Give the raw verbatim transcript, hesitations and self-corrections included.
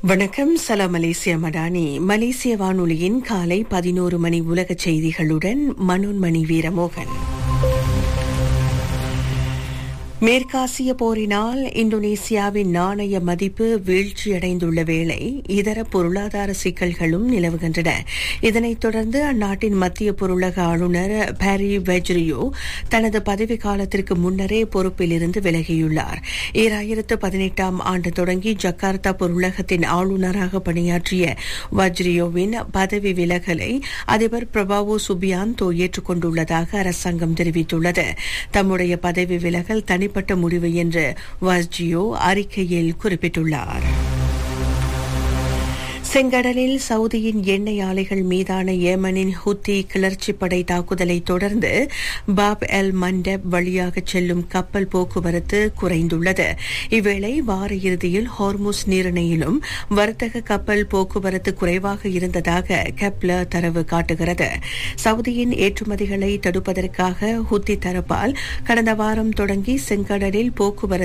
வணக்கம். சலாம் மலேசிய மடானி. மலேசிய வானொலியின் காலை பதினோரு மணி உலக செய்திகளுடன் மனோன்மணி வீரமோகன். மேற்காசிய போரினால் இந்தோனேசியாவின் நாணய மதிப்பு வீழ்ச்சியடைந்துள்ள வேளை இதர பொருளாதார சிக்கல்களும் நிலவுகின்றன. இதனைத் தொடர்ந்து அந்நாட்டின் மத்திய பொருளக ஆளுநர் பாரி வெஜ்ரியோ தனது பதவி காலத்திற்கு முன்னரே பொறுப்பிலிருந்து விலகியுள்ளார். ஈராயிரத்து பதினெட்டாம் ஆண்டு தொடங்கி ஜக்கார்த்தா பொருளகத்தின் ஆளுநராக பணியாற்றிய வஜ்ரியோவின் பதவி விலகலை அதிபர் பிரபாவோ சுபியாந்தோ ஏற்றுக்கொண்டுள்ளதாக அரசாங்கம் தெரிவித்துள்ளது. தம்முடைய பதவி விலகல் தனி பட்ட முடிவு என்று வஜ்ரியோ அறிக்கையில் குறிப்பிட்டுள்ளார். செங்கடலில் சவுதியின் எண்ணெய் ஆலைகள் மீதான ஏமனின் ஹுத்தி கிளர்ச்சிப்படை தாக்குதலை தொடர்ந்து பாப் எல் மண்டப் வழியாக செல்லும் கப்பல் போக்குவரத்து குறைந்துள்ளது. இவ்வேளை வார இறுதியில் ஹார்முஸ் நீரிணையிலும் வர்த்தக கப்பல் போக்குவரத்து குறைவாக இருந்ததாக கெப்லர் தரவு காட்டுகிறது. சவுதியின் ஏற்றுமதிகளை தடுப்பதற்காக ஹுத்தி தரப்பால் கடந்த வாரம் தொடங்கி செங்கடலில் போக்குவரத்து